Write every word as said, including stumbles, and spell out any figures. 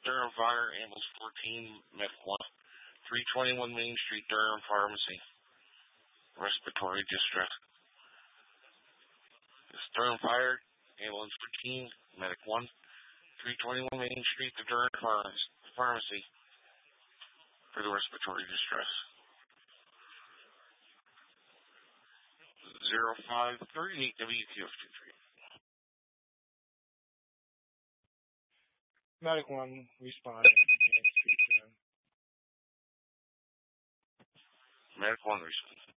Durham Fire, Ambulance fourteen, Medic one. three twenty-one Main Street, Durham Pharmacy. Respiratory distress. It's Durham Fire, Ambulance fourteen, Medic one. three twenty-one Main Street, the Durham Pharmacy. For the respiratory distress. zero five thirty-eight W Q F twenty-three. Medic one, respond. Medic one, respond.